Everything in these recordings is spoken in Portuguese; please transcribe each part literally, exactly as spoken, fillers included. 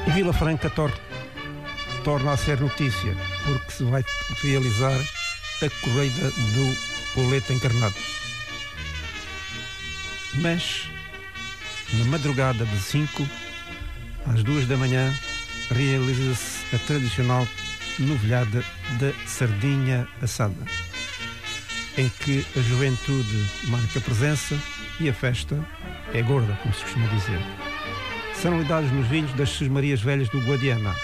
E Vila Franca tor torna a ser notícia, porque se vai realizar a corrida do colete encarnado. Mas, na madrugada de cinco às duas da manhã, realiza-se a tradicional novilhada da sardinha assada, em que a juventude marca presença e a festa é gorda, como se costuma dizer. São lidados nos vinhos das Sesmarias Velhas do Guadiana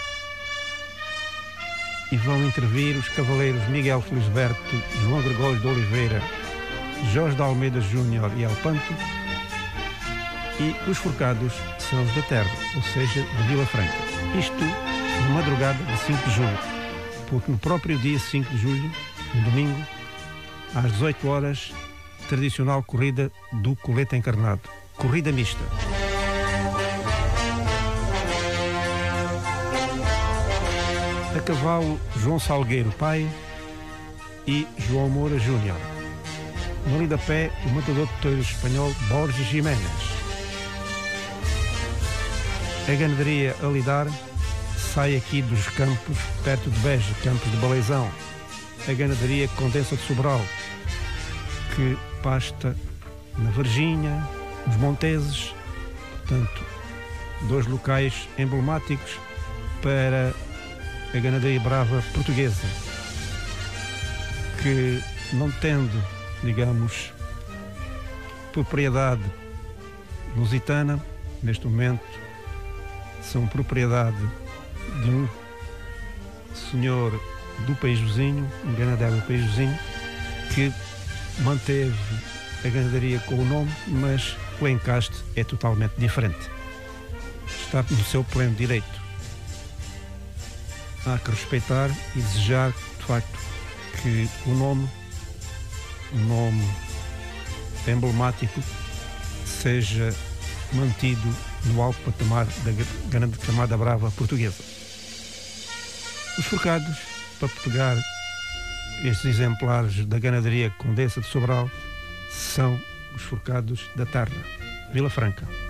e vão intervir os cavaleiros Miguel Felisberto, João Gregório de Oliveira, Jorge de Almeida Júnior e Alpanto, e os forcados são os da terra, ou seja, de Vila Franca. Isto na madrugada de cinco de julho, porque no próprio dia cinco de julho, no domingo, às dezoito horas, tradicional corrida do colete encarnado, corrida mista. A cavalo João Salgueiro pai e João Moura Júnior. No ali da pé, o matador de touros espanhol Borges Jiménez. A ganaderia a lidar sai aqui dos campos, perto de Beja, campos de Baleizão. A ganaderia Condensa de Sobral, que pasta na Varginha, nos Monteses, portanto, dois locais emblemáticos para a ganaderia brava portuguesa, que não tendo, digamos, propriedade lusitana, neste momento são propriedade de um senhor do país vizinho, um ganadeiro do país vizinho, que manteve a ganaderia com o nome, mas o encaste é totalmente diferente. Está no seu pleno direito. Há que respeitar e desejar, de facto, que o nome, o nome emblemático, seja mantido no alto patamar da grande camada brava portuguesa. Os forcados, para pegar estes exemplares da ganaderia Condensa de Sobral, são os forcados da Tarna, Vila Franca.